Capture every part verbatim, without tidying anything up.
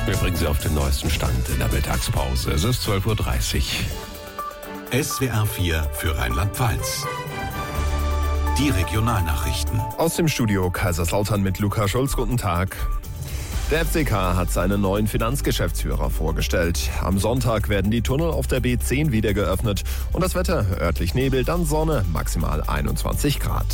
Wir bringen Sie auf den neuesten Stand in der Mittagspause. Es ist zwölf Uhr dreißig. S W R vier für Rheinland-Pfalz. Die Regionalnachrichten. Aus dem Studio Kaiserslautern mit Luca Schulz. Guten Tag. Der F C K hat seinen neuen Finanzgeschäftsführer vorgestellt. Am Sonntag werden die Tunnel auf der B zehn wieder geöffnet. Und das Wetter, örtlich Nebel, dann Sonne, maximal einundzwanzig Grad.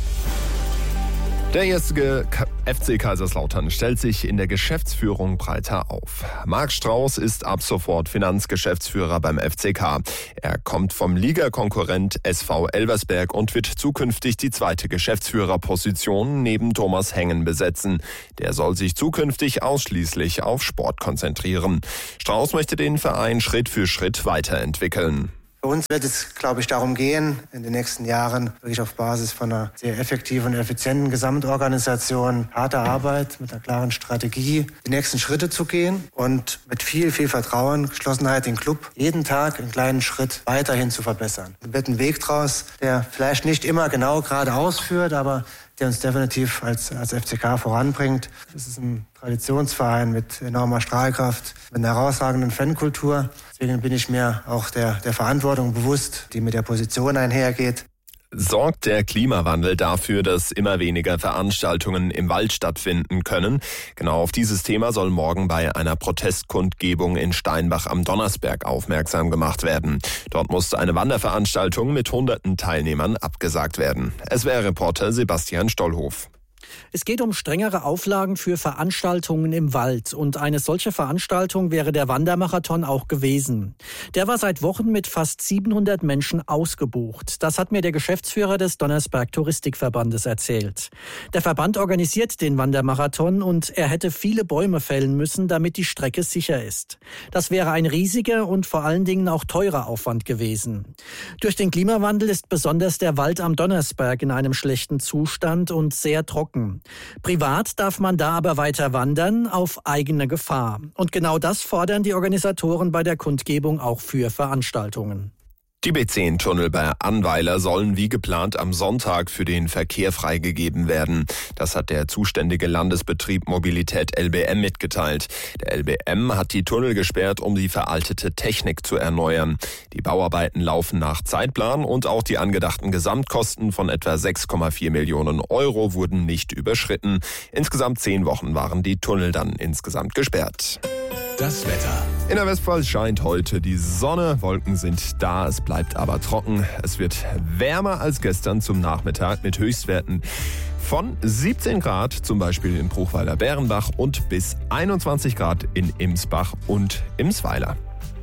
Der erste F C Kaiserslautern stellt sich in der Geschäftsführung breiter auf. Marc Strauß ist ab sofort Finanzgeschäftsführer beim F C K. Er kommt vom Ligakonkurrent S V Elversberg und wird zukünftig die zweite Geschäftsführerposition neben Thomas Hengen besetzen. Der soll sich zukünftig ausschließlich auf Sport konzentrieren. Strauß möchte den Verein Schritt für Schritt weiterentwickeln. Für uns wird es, glaube ich, darum gehen, in den nächsten Jahren wirklich auf Basis von einer sehr effektiven und effizienten Gesamtorganisation, harter Arbeit, mit einer klaren Strategie, die nächsten Schritte zu gehen und mit viel, viel Vertrauen, Geschlossenheit den Club jeden Tag einen kleinen Schritt weiterhin zu verbessern. Es wird ein Weg draus, der vielleicht nicht immer genau geradeaus führt, aber der uns definitiv als, als F C K voranbringt. Es ist ein Traditionsverein mit enormer Strahlkraft, mit einer herausragenden Fankultur. Deswegen bin ich mir auch der, der Verantwortung bewusst, die mit der Position einhergeht. Sorgt der Klimawandel dafür, dass immer weniger Veranstaltungen im Wald stattfinden können? Genau auf dieses Thema soll morgen bei einer Protestkundgebung in Steinbach am Donnersberg aufmerksam gemacht werden. Dort musste eine Wanderveranstaltung mit hunderten Teilnehmern abgesagt werden. S W R-Reporter Sebastian Stollhof. Es geht um strengere Auflagen für Veranstaltungen im Wald. Und eine solche Veranstaltung wäre der Wandermarathon auch gewesen. Der war seit Wochen mit fast siebenhundert Menschen ausgebucht. Das hat mir der Geschäftsführer des Donnersberg Touristikverbandes erzählt. Der Verband organisiert den Wandermarathon und er hätte viele Bäume fällen müssen, damit die Strecke sicher ist. Das wäre ein riesiger und vor allen Dingen auch teurer Aufwand gewesen. Durch den Klimawandel ist besonders der Wald am Donnersberg in einem schlechten Zustand und sehr trocken. Privat darf man da aber weiter wandern, auf eigene Gefahr. Und genau das fordern die Organisatoren bei der Kundgebung auch für Veranstaltungen. Die B zehn Tunnel bei Annweiler sollen wie geplant am Sonntag für den Verkehr freigegeben werden. Das hat der zuständige Landesbetrieb Mobilität L B M mitgeteilt. Der L B M hat die Tunnel gesperrt, um die veraltete Technik zu erneuern. Die Bauarbeiten laufen nach Zeitplan und auch die angedachten Gesamtkosten von etwa sechs Komma vier Millionen Euro wurden nicht überschritten. Insgesamt zehn Wochen waren die Tunnel dann insgesamt gesperrt. Das Wetter. In der Westpfalz scheint heute die Sonne, Wolken sind da, es bleibt aber trocken. Es wird wärmer als gestern zum Nachmittag mit Höchstwerten von siebzehn Grad, zum Beispiel in Bruchweiler Bärenbach, und bis einundzwanzig Grad in Imsbach und Imsweiler.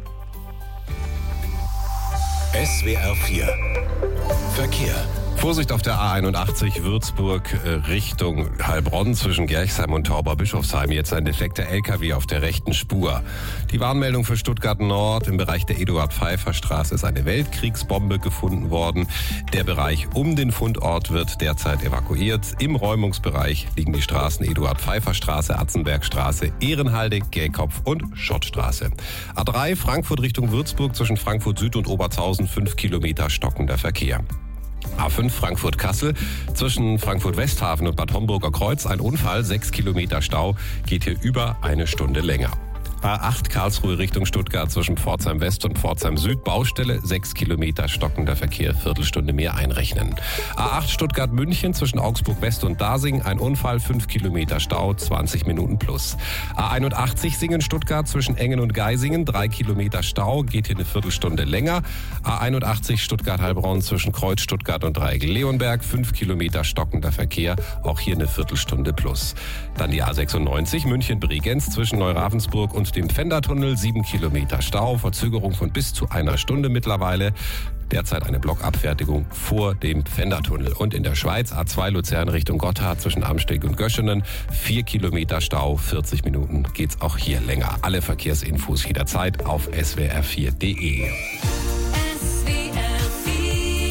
S W R vier Verkehr. Vorsicht auf der A einundachtzig Würzburg äh, Richtung Heilbronn zwischen Gerchsheim und Tauber-Bischofsheim. Jetzt ein defekter L K W auf der rechten Spur. Die Warnmeldung für Stuttgart Nord: im Bereich der Eduard-Pfeiffer-Straße ist eine Weltkriegsbombe gefunden worden. Der Bereich um den Fundort wird derzeit evakuiert. Im Räumungsbereich liegen die Straßen Eduard-Pfeiffer-Straße, Atzenbergstraße, Ehrenhalde, Gähkopf und Schottstraße. A drei Frankfurt Richtung Würzburg zwischen Frankfurt Süd und Oberzhausen fünf Kilometer stockender Verkehr. A fünf Frankfurt-Kassel zwischen Frankfurt-Westhafen und Bad Homburger Kreuz ein Unfall, sechs Kilometer Stau, geht hier über eine Stunde länger. A acht Karlsruhe Richtung Stuttgart zwischen Pforzheim West und Pforzheim Süd, Baustelle, sechs Kilometer stockender Verkehr, Viertelstunde mehr einrechnen. A acht Stuttgart München zwischen Augsburg West und Dasing, ein Unfall, fünf Kilometer Stau, zwanzig Minuten plus. A einundachtzig Singen Stuttgart zwischen Engen und Geisingen, drei Kilometer Stau, geht hier eine Viertelstunde länger. A einundachtzig Stuttgart Heilbronn zwischen Kreuz Stuttgart und Dreieck Leonberg, fünf Kilometer stockender Verkehr, auch hier eine Viertelstunde plus. Dann die A sechsundneunzig München Bregenz zwischen Neuravensburg und dem Pfändertunnel, sieben Kilometer Stau, Verzögerung von bis zu einer Stunde mittlerweile. Derzeit eine Blockabfertigung vor dem Pfändertunnel. Und in der Schweiz A zwei Luzern Richtung Gotthard zwischen Amsteg und Göschenen, vier Kilometer Stau, vierzig Minuten geht's auch hier länger. Alle Verkehrsinfos jederzeit auf S W R vier Punkt D E. Mehr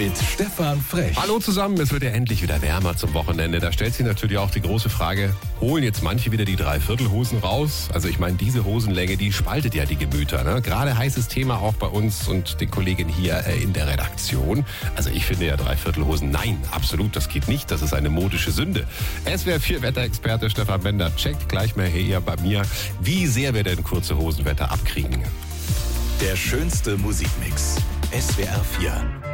mit Stefan Frech. Hallo zusammen, es wird ja endlich wieder wärmer zum Wochenende. Da stellt sich natürlich auch die große Frage, holen jetzt manche wieder die Dreiviertelhosen raus? Also ich meine, diese Hosenlänge, die spaltet ja die Gemüter. Ne? Gerade heißes Thema auch bei uns und den Kollegen hier äh, in der Redaktion. Also ich finde ja Dreiviertelhosen, nein, absolut, das geht nicht. Das ist eine modische Sünde. S W R vier Wetterexperte Stefan Bender checkt gleich mal hier bei mir, wie sehr wir denn kurze Hosenwetter abkriegen. Der schönste Musikmix. S W R vier.